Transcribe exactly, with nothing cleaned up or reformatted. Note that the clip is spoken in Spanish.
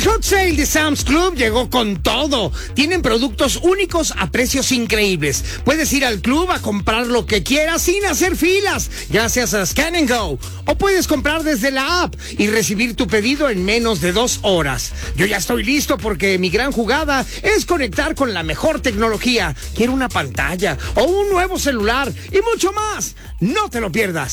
Hot Sale de Sam's Club llegó con todo. Tienen productos únicos a precios increíbles. Puedes ir al club a comprar lo que quieras sin hacer filas, gracias a Scan and Go. O puedes comprar desde la app y recibir tu pedido en menos de dos horas. Yo ya estoy listo porque mi gran jugada es conectar con la mejor tecnología. Quiero una pantalla o un nuevo celular y mucho más. No te lo pierdas.